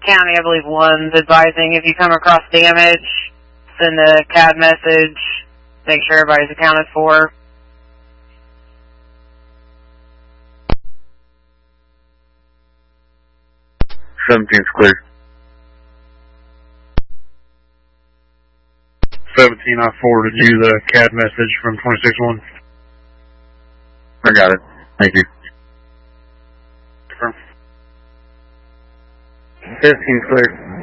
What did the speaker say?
County, I believe 1's advising if you come across damage, send a CAD message, make sure everybody's accounted for. '17's clear. 17, I forwarded you the CAD message from 26-1. I got it. Thank you. 15's clear.